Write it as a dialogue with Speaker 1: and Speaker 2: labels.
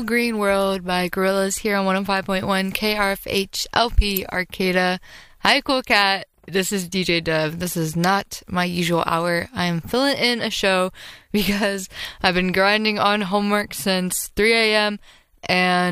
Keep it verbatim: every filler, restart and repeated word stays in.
Speaker 1: Green World by Gorillaz here on one oh five point one K R F H L P Arcata. Hi, Cool Cat. This is D J Dev. This is not my usual hour. I am filling in a show because I've been grinding on homework since three a.m. and